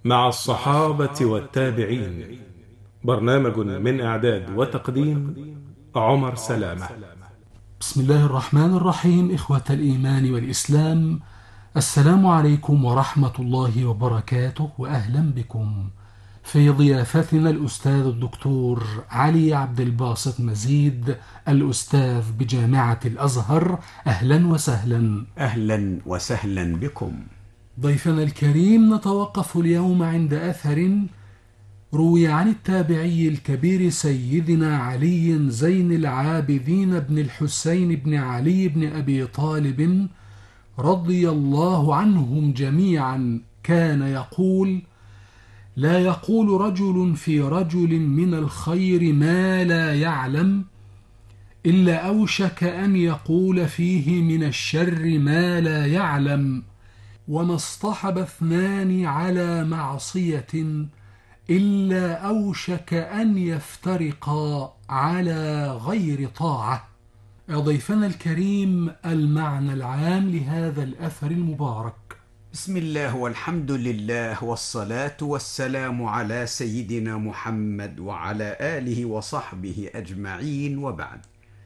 مع الصحابة والتابعين. برنامج من إعداد وتقديم عمر سلامة. بسم الله الرحمن الرحيم. إخوة الإيمان والإسلام، السلام عليكم ورحمة الله وبركاته، وأهلا بكم في ضيافتنا الأستاذ الدكتور علي عبد الباسط مزيد، الأستاذ بجامعة الأزهر. أهلا وسهلا. أهلا وسهلا بكم. ضيفنا الكريم، نتوقف اليوم عند أثر روي عن التابعي الكبير سيدنا علي زين العابدين بن الحسين بن علي بن أبي طالب رضي الله عنهم جميعا، كان يقول: لا يقول رجل في رجل من الخير ما لا يعلم، إلا أوشك أن يقول فيه من الشر ما لا يعلم، وما اصطحب اثنان على معصية إلا أوشك أن يفترقا على غير طاعة. ضيفنا الكريم، المعنى العام لهذا الأثر المبارك. بسم الله والحمد لله والصلاة والسلام على سيدنا محمد وعلى آله وصحبه أجمعين، وبعد.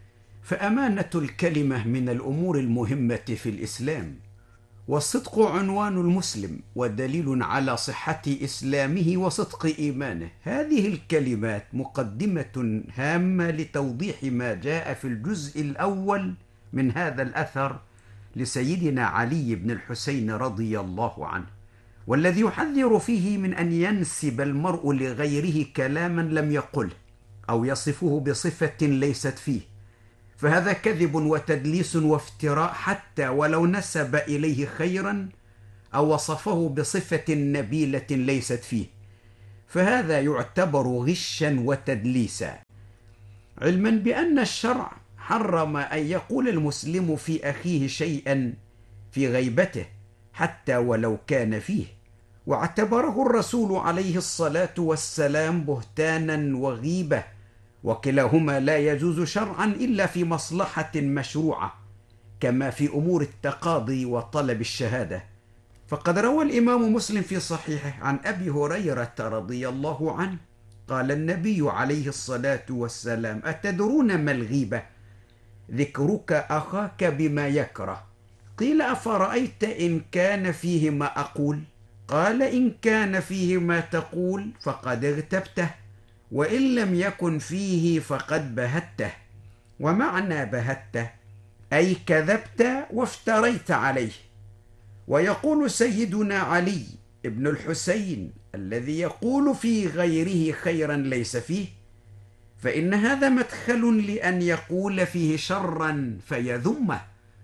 فأمانة الكلمة من الأمور المهمة في الإسلام، والصدق عنوان المسلم ودليل على صحة إسلامه وصدق إيمانه. هذه الكلمات مقدمة هامة لتوضيح ما جاء في الجزء الأول من هذا الأثر لسيدنا علي بن الحسين رضي الله عنه، والذي يحذر فيه من أن ينسب المرء لغيره كلاما لم يقله أو يصفه بصفة ليست فيه، فهذا كذب وتدليس وافتراء، حتى ولو نسب إليه خيرا أو وصفه بصفة نبيلة ليست فيه، فهذا يعتبر غشا وتدليسا. علما بأن الشرع حرم أن يقول المسلم في أخيه شيئا في غيبته حتى ولو كان فيه، واعتبره الرسول عليه الصلاة والسلام بهتانا وغيبة، وكلاهما لا يجوز شرعا إلا في مصلحة مشروعة، كما في أمور التقاضي وطلب الشهادة. فقد روى الإمام مسلم في صحيحه عن أبي هريرة رضي الله عنه قال النبي عليه الصلاة والسلام: أتدرون ما الغيبة؟ ذكرك أخاك بما يكره. قيل: أفرأيت إن كان فيه ما أقول؟ قال: إن كان فيه ما تقول فقد اغتبته، وإن لم يكن فيه فقد بهته. ومعنى بهته أي كذبت وافتريت عليه. ويقول سيدنا علي ابن الحسين الذي يقول في غيره خيرا ليس فيه، فإن هذا مدخل لأن يقول فيه شرا فيذمه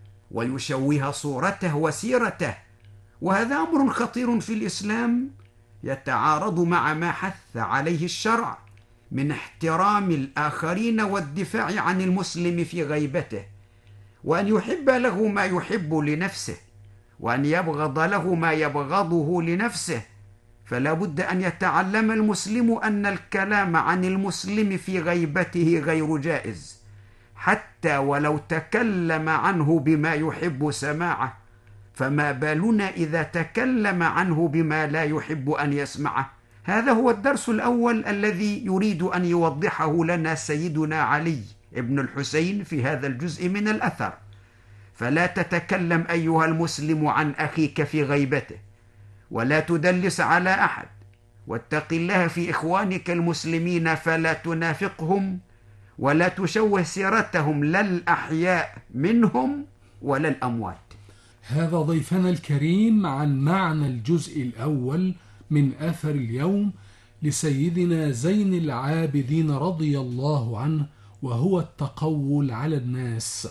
ويشوه صورته وسيرته، وهذا أمر خطير في الإسلام يتعارض مع ما حث عليه الشرع من احترام الآخرين والدفاع عن المسلم في غيبته، وأن يحب له ما يحب لنفسه، وأن يبغض له ما يبغضه لنفسه. فلا بد أن يتعلم المسلم أن الكلام عن المسلم في غيبته غير جائز، حتى ولو تكلم عنه بما يحب سماعه، فما بالنا إذا تكلم عنه بما لا يحب أن يسمعه. هذا هو الدرس الأول الذي يريد أن يوضحه لنا سيدنا علي ابن الحسين في هذا الجزء من الأثر. فلا تتكلم أيها المسلم عن أخيك في غيبته، ولا تدلس على أحد، واتق الله في إخوانك المسلمين فلا تنافقهم، ولا تشوه سيرتهم، لا الأحياء منهم ولا الأموات. هذا ضيفنا الكريم عن معنى الجزء الأول من أثر اليوم لسيدنا زين العابدين رضي الله عنه، وهو التقول على الناس.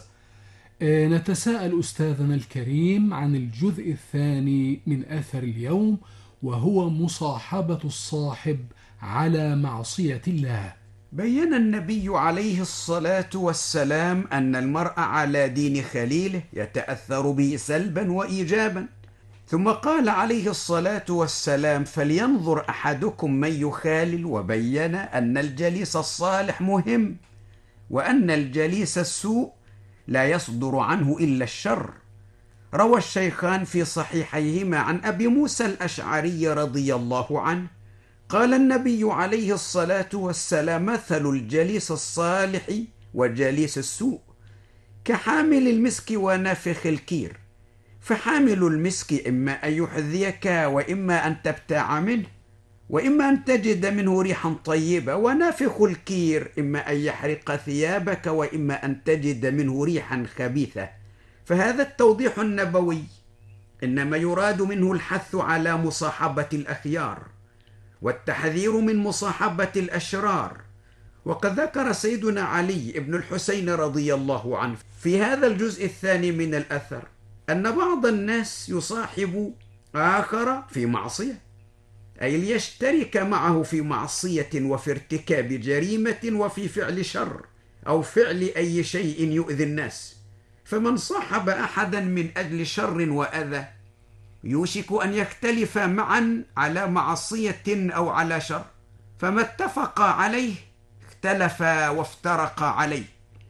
نتساءل أستاذنا الكريم عن الجزء الثاني من أثر اليوم، وهو مصاحبة الصاحب على معصية الله. بين النبي عليه الصلاة والسلام أن المرء على دين خليله يتأثر به سلبا وإيجابا، ثم قال عليه الصلاة والسلام: فلينظر أحدكم من يخالل، وبين أن الجليس الصالح مهم، وأن الجليس السوء لا يصدر عنه إلا الشر. روى الشيخان في صحيحيهما عن أبي موسى الأشعري رضي الله عنه قال النبي عليه الصلاة والسلام: مثل الجليس الصالح وجليس السوء كحامل المسك ونافخ الكير، فحامل المسك إما أن يحذيك وإما أن تبتاع منه، وإما أن تجد منه ريحا طيبة، ونافخ الكير إما أن يحرق ثيابك وإما أن تجد منه ريحا خبيثة. فهذا التوضيح النبوي إنما يراد منه الحث على مصاحبة الأخيار والتحذير من مصاحبة الأشرار. وقد ذكر سيدنا علي بن الحسين رضي الله عنه في هذا الجزء الثاني من الأثر أن بعض الناس يصاحب آخر في معصية، أي ليشترك معه في معصية وفي ارتكاب جريمة وفي فعل شر أو فعل أي شيء يؤذي الناس. فمن صاحب أحدا من أجل شر وأذى يوشك أن يختلف معا على معصية أو على شر، فما اتفق عليه اختلف وافترق عليه،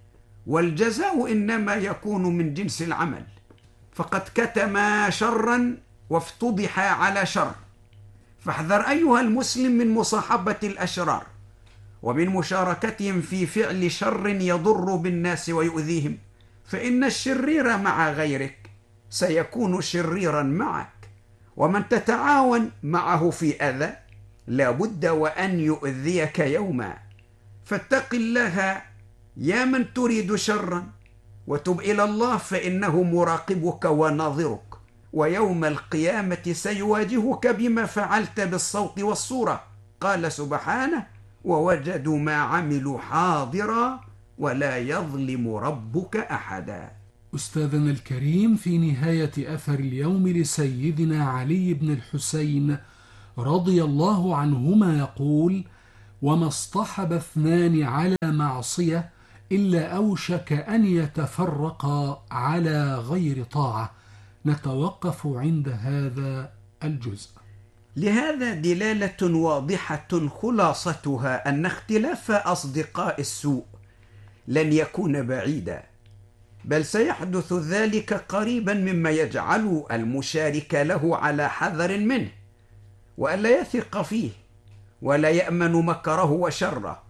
والجزاء إنما يكون من جنس العمل. فقد كتما شرا وافتضح على شر، فاحذر أيها المسلم من مصاحبة الأشرار ومن مشاركتهم في فعل شر يضر بالناس ويؤذيهم، فإن الشرير مع غيرك سيكون شريرا معك، ومن تتعاون معه في أذى لا بد وأن يؤذيك يوما. فاتق الله يا من تريد شرا، وتب إلى الله فإنه مراقبك وناظرك، ويوم القيامة سيواجهك بما فعلت بالصوت والصورة. قال سبحانه: ووجدوا ما عملوا حاضرا ولا يظلم ربك أحدا. أستاذنا الكريم، في نهاية أثر اليوم لسيدنا علي بن الحسين رضي الله عنهما يقول: وما اصطحب اثنان على معصية إلا أوشك أن يتفرقا على غير طاعة. نتوقف عند هذا الجزء. لهذا دلالة واضحة خلاصتها أن اختلاف أصدقاء السوء لن يكون بعيدا، بل سيحدث ذلك قريبا، مما يجعل المشارك له على حذر منه وألا يثق فيه ولا يأمن مكره وشره.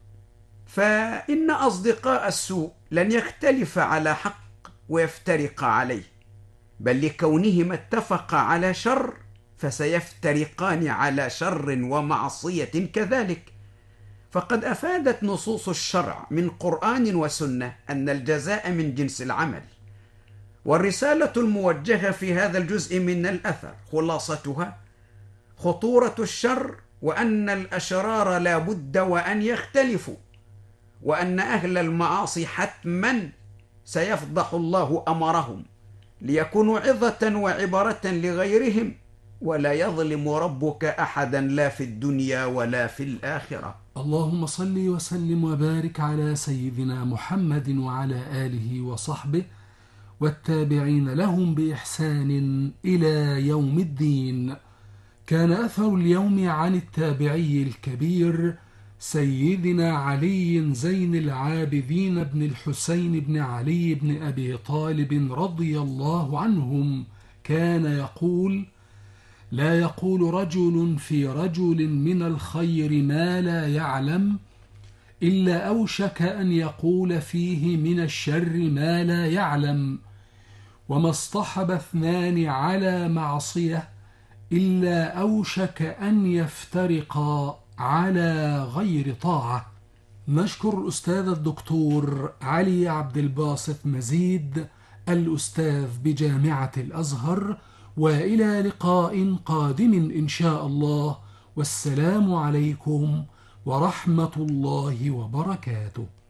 فإن أصدقاء السوء لن يختلف على حق ويفترق عليه، بل لكونهما اتفقا على شر فسيفترقان على شر ومعصية كذلك. فقد أفادت نصوص الشرع من قرآن وسنة أن الجزاء من جنس العمل. والرسالة الموجهة في هذا الجزء من الأثر خلاصتها خطورة الشر، وأن الأشرار لا بد وأن يختلفوا، وأن أهل المعاصي حتما سيفضح الله أمرهم ليكونوا عظة وعبرة لغيرهم، ولا يظلم ربك أحدا لا في الدنيا ولا في الآخرة. اللهم صل وسلم وبارك على سيدنا محمد وعلى آله وصحبه والتابعين لهم بإحسان إلى يوم الدين. كان أثر اليوم عن التابعي الكبير سيدنا علي زين العابدين بن الحسين بن علي بن أبي طالب رضي الله عنهم، كان يقول: لا يقول رجل في رجل من الخير ما لا يعلم إلا أوشك أن يقول فيه من الشر ما لا يعلم، وما اصطحب اثنان على معصية إلا أوشك أن يفترقا على غير طاعة. نشكر الأستاذ الدكتور علي عبد الباسط مزيد الأستاذ بجامعة الأزهر، وإلى لقاء قادم إن شاء الله، والسلام عليكم ورحمة الله وبركاته.